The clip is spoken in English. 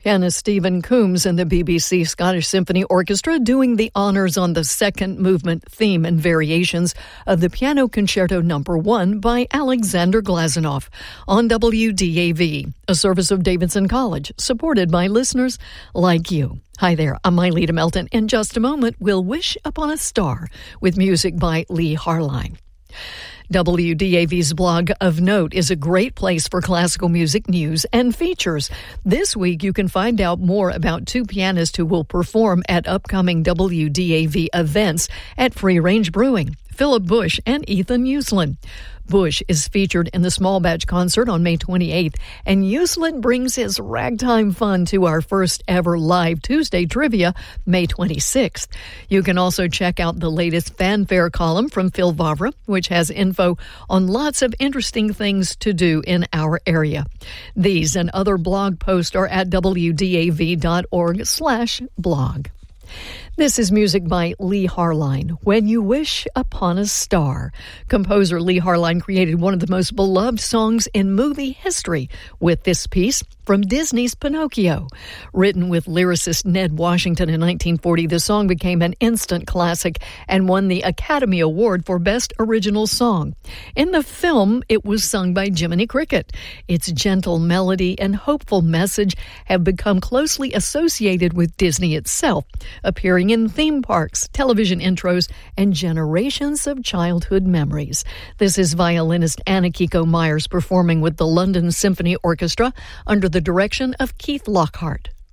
Pianist Stephen Coombs and the BBC Scottish Symphony Orchestra doing the honors on the second movement theme and variations of the Piano Concerto No. 1 by Alexander Glazunov on WDAV, a service of Davidson College, supported by listeners like you. Hi there, I'm Myleta Melton. In just a moment, we'll Wish Upon a Star with music by Lee Harline. WDAV's blog of note is a great place for classical music news and features. This week, you can find out more about two pianists who will perform at upcoming WDAV events at Free Range Brewing, Philip Bush and Ethan Uslan. Bush is featured in the Small Batch concert on May 28th, and Uslan brings his ragtime fun to our first ever live Tuesday trivia, May 26th. You can also check out the latest fanfare column from Phil Vavra, which has info on lots of interesting things to do in our area. These and other blog posts are at wdav.org/blog. This is music by Lee Harline, When You Wish Upon a Star. Composer Lee Harline created one of the most beloved songs in movie history with this piece from Disney's Pinocchio. Written with lyricist Ned Washington in 1940, the song became an instant classic and won the Academy Award for Best Original Song. In the film, it was sung by Jiminy Cricket. Its gentle melody and hopeful message have become closely associated with Disney itself, appearing in theme parks, television intros, and generations of childhood memories. This is violinist Anna Kiko Myers performing with the London Symphony Orchestra under the direction of Keith Lockhart.